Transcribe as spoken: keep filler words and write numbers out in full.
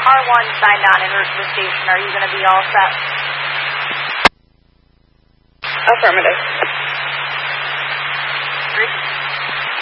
car one signed on en route to the station. Are you going to be all set? Affirmative.